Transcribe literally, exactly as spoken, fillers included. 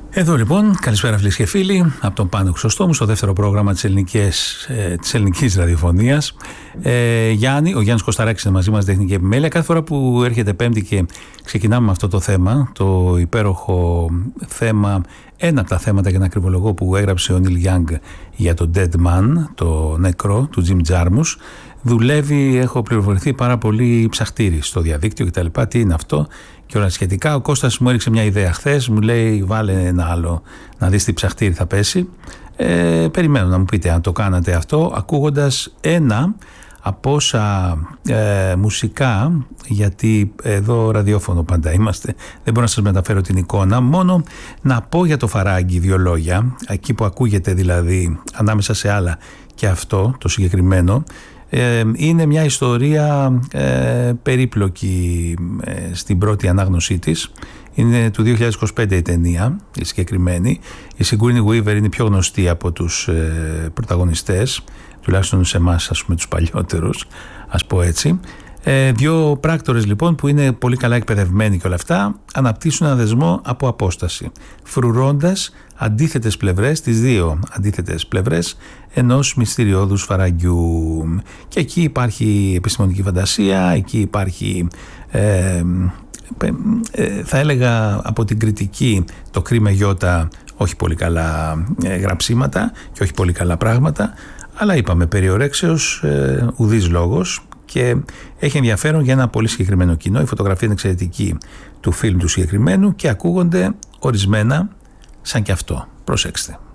Εδώ λοιπόν, καλησπέρα φίλες και φίλοι, από τον Πάνο Χρυσοστόμου στο δεύτερο πρόγραμμα της ελληνικής, ε, της ελληνικής ραδιοφωνίας. Ε, Γιάννη, ο Γιάννης Κωσταράκης είναι μαζί μας, τεχνική επιμέλεια. Κάθε φορά που έρχεται Πέμπτη και ξεκινάμε με αυτό το θέμα, το υπέροχο θέμα, ένα από τα θέματα για να ακριβολογώ που έγραψε ο Νίλ Γιάνγκ για το Dead Man, το νεκρό του Jim Jarmusch, δουλεύει, έχω πληροφορηθεί, πάρα πολύ ψαχτήρι στο διαδίκτυο κτλ. Τι είναι αυτό και όλα σχετικά. Ο Κώστας μου έριξε μια ιδέα χθες, μου λέει βάλε ένα άλλο να δεις τι ψαχτήρι θα πέσει. Ε, περιμένω να μου πείτε αν το κάνατε αυτό, ακούγοντας ένα από όσα ε, μουσικά, γιατί εδώ ραδιόφωνο πάντα είμαστε, δεν μπορώ να σας μεταφέρω την εικόνα, μόνο να πω για το Φαράγγι δύο λόγια, εκεί που ακούγεται δηλαδή ανάμεσα σε άλλα και αυτό το συγκεκριμένο. Ε, είναι μια ιστορία ε, περίπλοκη ε, στην πρώτη ανάγνωσή της. Είναι του δύο χιλιάδες είκοσι πέντε η ταινία, η συγκεκριμένη. Η Sigourney Weaver είναι πιο γνωστή από τους ε, πρωταγωνιστές, τουλάχιστον σε εμάς, ας πούμε, τους παλιότερους, ας πω έτσι. Ε, δύο πράκτορες λοιπόν που είναι πολύ καλά εκπαιδευμένοι και όλα αυτά, αναπτύσσουν ένα δεσμό από απόσταση, φρουρώντας αντίθετες πλευρές, τις δύο αντίθετες πλευρές ενός μυστηριώδους φαραγγιού. Και εκεί υπάρχει επιστημονική φαντασία, εκεί υπάρχει ε, ε, θα έλεγα από την κριτική το κρίμα γιώτα, όχι πολύ καλά ε, γραψίματα και όχι πολύ καλά πράγματα, αλλά είπαμε περί ορέξεως ε, ουδής λόγος. Και έχει ενδιαφέρον για ένα πολύ συγκεκριμένο κοινό. Η φωτογραφία είναι εξαιρετική του φιλμ του συγκεκριμένου και ακούγονται ορισμένα σαν και αυτό. Προσέξτε.